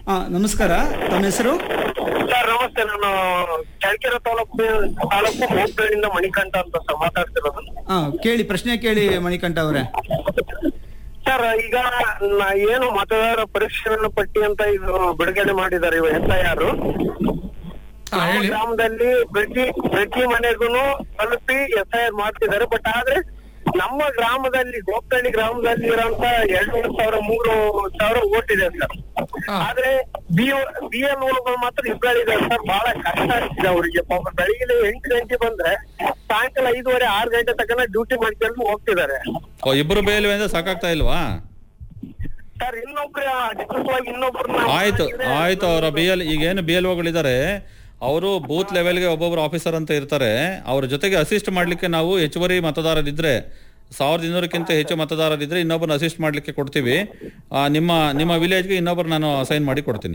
ನಮಸ್ಕಾರ, ತಮ್ಮ ಹೆಸರು? ಸರ್ ನಮಸ್ತೆ, ನಾನು ಚಳ್ಳಕೆರೆ ತಾಲೂಕು ಹೋಗ್ಬೇಡಿಂದ ಮಣಿಕಂಠ ಅಂತ ಸರ್ ಮಾತಾಡ್ತಿರೋದು. ಕೇಳಿ, ಪ್ರಶ್ನೆ ಕೇಳಿ ಮಣಿಕಂಠ ಅವರೇ. ಸರ್, ಈಗ ಏನು ಮತದಾರರ ಪರಿಷ್ಕರಣಾ ಪಟ್ಟಿ ಅಂತ ಇದು ಬಿಡುಗಡೆ ಮಾಡಿದ್ದಾರೆ ಇವ SIR. ಗ್ರಾಮದಲ್ಲಿ ಪ್ರತಿ ಮನೆಗೂ ತಲುಪಿ SIR ಮಾಡ್ತಿದ್ದಾರೆ. ಬಟ್ ಆದ್ರೆ ನಮ್ಮ ಗ್ರಾಮದಲ್ಲಿ ಗೋಪ್ತಳ್ಳಿ ಗ್ರಾಮದಲ್ಲಿ ಇರೋಂತ 2,000 3,000 ಓಟ್ ಇದೆ ಸರ್. ಆದ್ರೆ BLOಗಳು ಮಾತ್ರ ಇಬ್ಬರಿದ್ದಾರೆ ಸರ್. ಬಹಳ ಕಷ್ಟ ಆಗ್ತಿದೆ ಅವರಿಗೆ. ಪಾಪ ಬೆಳಿಗ್ಗೆ 8 ಗಂಟೆ ಬಂದ್ರೆ ಸಾಯಂಕಾಲ 5:30 6 ಗಂಟೆ ತನಕ ಡ್ಯೂಟಿ ಮಾಡ್ಕೊಂಡು ಹೋಗ್ತಿದ್ದಾರೆ. ಇಬ್ರು BLO ಸಾಕಾಗ್ತಾ ಇಲ್ವಾ ಸರ್? ಇನ್ನೊಬ್ರು ಆಯ್ತು ಅವರ ಈಗೇನು BLOಗಳಿದ್ದಾರೆ ಅವರು ಬೂತ್ ಲೆವೆಲ್ಗೆ ಒಬ್ಬೊಬ್ರು ಆಫೀಸರ್ ಅಂತ ಇರ್ತಾರೆ. ಅವ್ರ ಜೊತೆಗೆ ಅಸಿಸ್ಟ್ ಮಾಡ್ಲಿಕ್ಕೆ ನಾವು ಹೆಚ್ಚುವರಿ ಮತದಾರರಿದ್ರೆ 1200ಕ್ಕಿಂತ ಹೆಚ್ಚು ಮತದಾರರಿದ್ರೆ ಇನ್ನೊಬ್ಬರನ್ನ ಅಸಿಸ್ಟ್ ಮಾಡ್ಲಿಕ್ಕೆ ಕೊಡ್ತೀವಿ. ನಿಮ್ಮ ವಿಲೇಜ್ಗೆ ಇನ್ನೊಬ್ಬರು ನಾನು ಅಸೈನ್ ಮಾಡಿ ಕೊಡ್ತೀನಿ.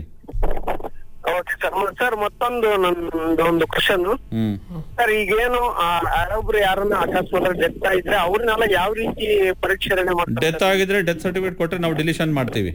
ಸರ್, ಮತ್ತೊಂದು ಕ್ವಶನ್ ಸರ್. ಈಗೇನು ಯಾರೊಬ್ರು ಯಾರನ್ನ ಅಕಸ್ಮಾತ್ ಡೆತ್ ಆಗಿದ್ರೆ ಅವ್ರನ್ನೆಲ್ಲ ಯಾವ ರೀತಿ ಪರಿಷ್ಕರಣೆ ಮಾಡ್ತಾರೆ? ಡೆತ್ ಆಗಿದ್ರೆ ಡೆತ್ ಸರ್ಟಿಫಿಕೇಟ್ ಕೊಟ್ರೆ ನಾವು ಡಿಲಿಷನ್ ಮಾಡ್ತೀವಿ.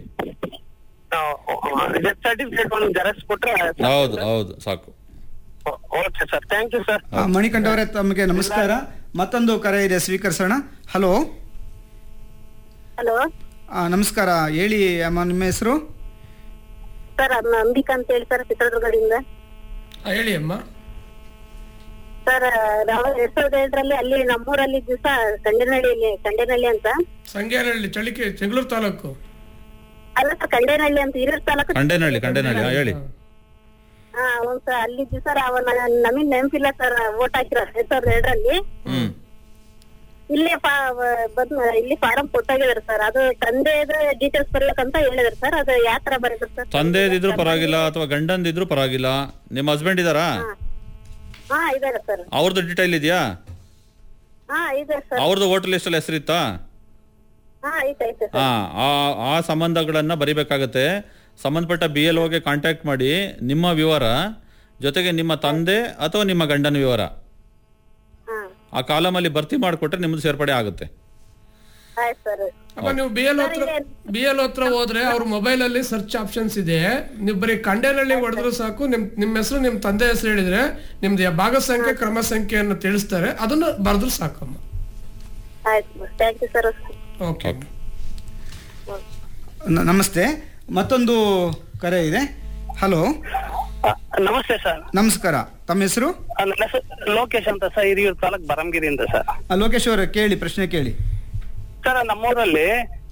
ಡೆತ್ ಸರ್ಟಿಫಿಕೇಟ್ ಒಂದು ಜೆರಾಕ್ಸ್ ಕೊಟ್ರೆ? ಹೌದು ಸಾಕು. Okay sir, thank you sir. Manikantha ಅವರೇ, ತಮಗೆ ನಮಸ್ಕಾರ. ಮತ್ತೊಂದು ಕರೆ ಇದೆ, ಸ್ವೀಕರಿಸೋಣ. ಹಲೋ. ಹಲೋ, ನಮಸ್ಕಾರ, ಹೇಳಿ ಅಮ್ಮ, ನಿಮ್ಮ ಹೆಸರು? ಸರ್ ಅಂಬಿಕಾ ಅಂತ ಹೇಳಿ ಸರ್, ಚಿತ್ರದುರ್ಗದಿಂದ. ಹೇಳಿ ಅಮ್ಮ. ಸರ್ 2007 ಅಲ್ಲಿ ನಮ್ಮೂರಲ್ಲಿ ದಿವಸ ಕಂಡೇನಹಳ್ಳಿ ಅಂತ ಸಂಗೇನಹಳ್ಳಿ ಚೆಂಗಳೂರು ತಾಲೂಕು ಅಲ್ಲ ಸರ್, ಕಂಡೇನಹಳ್ಳಿ ಅಂತ ಹಿರಿಯೂರು ತಾಲೂಕು. ಕಂಡೇನಹಳ್ಳಿ ಹೇಳಿ. ಹೌದು ಸರ್, ಅಲ್ಲಿ ಸರ್ ನಮಗ್ ನೆನಪಿಲ್ಲ ಸರ್. ವೋಟ್ ಹಾಕಿರೋ 2002 ಇಲ್ಲಿ ಫಾರಂ ಕೊಟ್ಟಾಗಿದಾರೆ ಸರ್. ಅದು ತಂದೆದ ಡೀಟೇಲ್ಸ್ ಬರ್ಬೇಕಂತ ಹೇಳಿದಾರೆ ಸರ್. ಅದು ಯಾವ ತರ ಬರೀತಾರೆ ಸರ್? ತಂದೆದಿದ್ರು ಪರವಾಗಿಲ್ಲ ಅಥವಾ ಗಂಡಂದಿದ್ರು ಪರವಾಗಿಲ್ಲ. ನಿಮ್ಮ ಹಸ್ಬೆಂಡ್ ಇದಾರಾ? ಇದಾರೆ ಸರ್. ಅವ್ರದ್ದು ಡೀಟೇಲ್ ಇದೆಯಾ? ಇದೆ ಸರ್. ಅವ್ರದ್ದು ವೋಟರ್ ಲಿಸ್ಟ್ ಅಲ್ಲಿ ಹೆಸರಿತ್ತಾ? ಐತೆ ಸರ್. ಆ ಸಂಬಂಧಗಳನ್ನ ಬರಿಬೇಕಾಗತ್ತೆ. ಸಂಬಂಧಪಟ್ಟ BLOಗೆ ಕಾಂಟ್ಯಾಕ್ಟ್ ಮಾಡಿ ನಿಮ್ಮ ವಿವರ ಜೊತೆಗೆ ನಿಮ್ಮ ತಂದೆ ಅಥವಾ ನಿಮ್ಮ ಗಂಡನ ವಿವರ ಆ ಕಾಲಮಲ್ಲಿ ಭರ್ತಿ ಮಾಡಿಕೊಟ್ರೆ ನಿಮ್ದು ಸೇರ್ಪಡೆ ಆಗುತ್ತೆ. ನೀವು BLO ಹತ್ರ ಹೋದ್ರೆ ಅವ್ರ ಮೊಬೈಲ್ ಅಲ್ಲಿ ಸರ್ಚ್ ಆಪ್ಷನ್ಸ್ ಇದೆ. ನೀವು ಬರೀ ಕಂಡೇನಹಳ್ಳಿ ಹೊಡೆದ್ರೆ ಸಾಕು. ನಿಮ್ಮ ಹೆಸರು, ನಿಮ್ಮ ತಂದೆ ಹೆಸರು ಹೇಳಿದ್ರೆ ನಿಮ್ದು ಭಾಗ ಸಂಖ್ಯೆ ಕ್ರಮ ಸಂಖ್ಯೆಯನ್ನು ತಿಳಿಸ್ತಾರೆ. ಅದನ್ನ ಬರೆದ್ರೆ ಸಾಕಮ್ಮ. ಓಕೆ, ನಮಸ್ತೆ. ಮತ್ತೊಂದು ಕರೆ ಇದೆ. ಹಲೋ. ನಮಸ್ತೆ ಸರ್. ನಮಸ್ಕಾರ, ತಮ್ಮ ಹೆಸರು? ನನ್ನ ಹೆಸರು ಲೋಕೇಶ್ ಅಂತ ಸರ್, ಹಿರಿಯೂರು ತಾಲೂಕ್ ಬರಂಗಿರಿಯಿಂದ ಸರ್. ಲೋಕೇಶ್ ಅವರೇ, ಕೇಳಿ, ಪ್ರಶ್ನೆ ಕೇಳಿ. ಸರ್, ನಮ್ಮೂರಲ್ಲಿ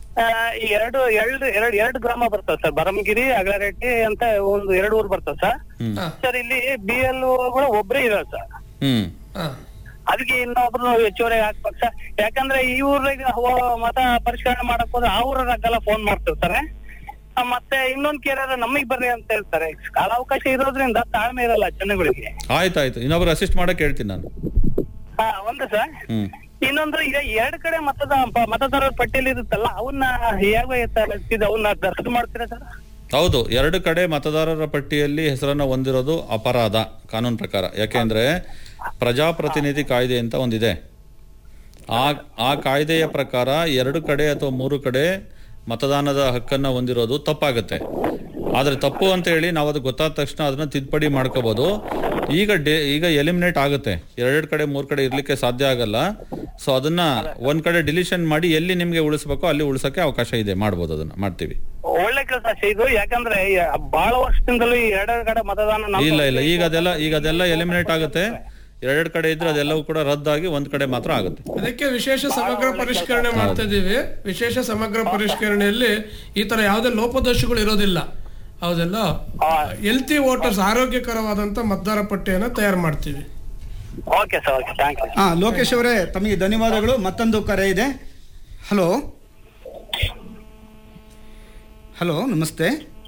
ಎರಡು ಗ್ರಾಮ ಬರ್ತವೆ ಸರ್. ಬರಂಗಿರಿ, ಅಗಲರೆಡ್ಡಿ ಅಂತ ಒಂದು 2 ಊರು ಬರ್ತವೆ ಸರ್. ಸರ್, ಇಲ್ಲಿ BLOಗಳು ಒಬ್ರೇ ಇರೋದು ಸರ್. ಅದಕ್ಕೆ ಇನ್ನೊಬ್ರು ಹೆಚ್ಚುವರಿ ಹಾಕ್ಬೇಕು ಸರ್. ಯಾಕಂದ್ರೆ ಈ ಊರಿಗೆ ಮತ ಪರಿಷ್ಕರಣೆ ಮಾಡಕ್ ಹೋದ್ರೆ ಆ ಊರಲ್ಲ ಫೋನ್ ಮಾಡ್ತಿರ್ತಾರೆ. ಮತ್ತೆ ಇನ್ನೊಂದ್ ಕೇಳಿದ್ರೆ ನಮಗ್ ಬರ್ರಿ ಅಂತ ಹೇಳ್ತಾರೆ. ಕಾಲಾವಕಾಶ ಇರೋದ್ರಿಂದ ತಾಳ್ಮೆ ಇರಲ್ಲ ಜನಗಳಿಗೆ. ಆಯ್ತಾಯ್ತು, ಇನ್ನೊಬ್ರು ಅಸಿಸ್ಟ್ ಮಾಡಕ್ ಹೇಳ್ತೀನಿ ನಾನು. ಒಂದು ಸರ್. ಇನ್ನೊಂದು, ಈಗ 2 ಕಡೆ ಮತದಾರರ ಪಟ್ಟಿಯಲ್ಲಿ ಇರುತ್ತಲ್ಲ, ಅವನ್ನ ಅವನ್ನ ರದ್ದು ಮಾಡ್ತೀರಾ ಸರ್? ಹೌದು, 2 ಕಡೆ ಮತದಾರರ ಪಟ್ಟಿಯಲ್ಲಿ ಹೆಸರನ್ನ ಹೊಂದಿರೋದು ಅಪರಾಧ ಕಾನೂನು ಪ್ರಕಾರ. ಯಾಕೆಂದ್ರೆ ಪ್ರಜಾಪ್ರತಿನಿಧಿ ಕಾಯ್ದೆ ಅಂತ ಒಂದಿದೆ. ಆ ಕಾಯ್ದೆಯ ಪ್ರಕಾರ 2 ಕಡೆ ಅಥವಾ 3 ಕಡೆ ಮತದಾನದ ಹಕ್ಕನ್ನ ಹೊಂದಿರೋದು ತಪ್ಪಾಗುತ್ತೆ. ಆದ್ರೆ ತಪ್ಪು ಅಂತ ಹೇಳಿ ನಾವು ಅದು ಗೊತ್ತಾದ ತಕ್ಷಣ ಅದನ್ನ ತಿದ್ದುಪಡಿ ಮಾಡ್ಕೋಬಹುದು. ಈಗ ಎಲಿಮಿನೇಟ್ ಆಗುತ್ತೆ. 2 ಕಡೆ 3 ಕಡೆ ಇರ್ಲಿಕ್ಕೆ ಸಾಧ್ಯ ಆಗಲ್ಲ. ಸೊ ಅದನ್ನ ಒಂದ್ ಕಡೆ ಡಿಲಿಷನ್ ಮಾಡಿ ಎಲ್ಲಿ ನಿಮ್ಗೆ ಉಳಿಸ್ಬೇಕೋ ಅಲ್ಲಿ ಉಳಿಸಕ್ಕೆ ಅವಕಾಶ ಇದೆ, ಮಾಡ್ಬೋದು. ಅದನ್ನ ಮಾಡ್ತೀವಿ. ಒಳ್ಳೆ ಕೆಲಸ ಇದು. ಯಾಕಂದ್ರೆ ಬಹಳ ವರ್ಷದಿಂದಲೂ 2 ಕಡೆ ಮತದಾನ ಇಲ್ಲ ಈಗ ಅದೆಲ್ಲ ಎಲಿಮಿನೇಟ್ ಆಗುತ್ತೆ. 2 ಕಡೆ ಇದ್ರೆ ಅದೆಲ್ಲವೂ ಕೂಡ ರದ್ದಾಗಿ 1 ಕಡೆ ಮಾತ್ರ ಆಗುತ್ತೆ. ಅದಕ್ಕೆ ವಿಶೇಷ ಸಮಗ್ರ ಪರಿಷ್ಕರಣೆ ಮಾಡ್ತಾ ಇದೀವಿ. ವಿಶೇಷ ಸಮಗ್ರ ಪರಿಷ್ಕರಣೆಯಲ್ಲಿ ಈ ತರ ಯಾವುದೇ ಲೋಪದೋಷಗಳು ಇರೋದಿಲ್ಲ. ಹೌದಲ್ಲ, ಹೆಲ್ತಿ ವೋಟರ್ಸ್, ಆರೋಗ್ಯಕರವಾದಂತ ಮತದಾರ ಪಟ್ಟಿಯನ್ನ ತಯಾರು ಮಾಡ್ತೀವಿ. Okay sir, okay, thank you. Lokesh ಅವರೇ, ತಮಗೆ ಧನ್ಯವಾದಗಳು. ಮತ್ತೊಂದು ಕರೆ ಇದೆ. ಹಲೋ. ಹಲೋ, ನಮಸ್ತೆ.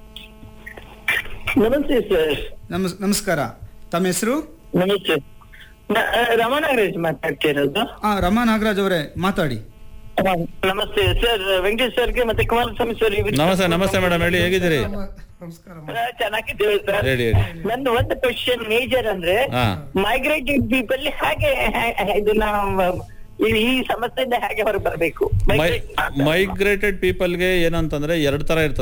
ನಮಸ್ತೆ ಸರ್. ನಮಸ್ಕಾರ, ತಮ್ಮ ಹೆಸರು? ನಮಸ್ತೆ, ರಮಾ ನಾಗರಾಜ್ ಮಾತಾಡ್ತಿರೋದು. ರಮಾ ನಾಗರಾಜ್ ಅವರೇ, ಮಾತಾಡಿ. ನಮಸ್ತೆ ಸರ್, ವೆಂಕಟೇಶ್ ಸರ್ಗೆ ಮತ್ತೆ ಕುಮಾರಸ್ವಾಮಿ ಸರ್. ನಮಸ್ತೆ ಮೇಡಮ್, ಹೇಳಿ, ಹೇಗಿದ್ದೀರಿ? ಚೆನ್ನಾಗಿದ್ದೇವೆ ಸರ್. ನನ್ನ ಒಂದು ಕ್ವಶನ್ ಮೇಜರ್ ಅಂದ್ರೆ, ಮೈಗ್ರೇಟೆಡ್ ಪೀಪಲ್ ಹೇಗೆ ಇದನ್ನ ಈ ಸಮಸ್ಯೆಯಿಂದ ಹೇಗೆ ಹೊರಗೆ ಬರಬೇಕು? ಮೈಗ್ರೇಟೆಡ್ ಪೀಪಲ್ಗೆ ಏನಂತಂದ್ರೆ 2 ತರ ಇರ್ತದೆ.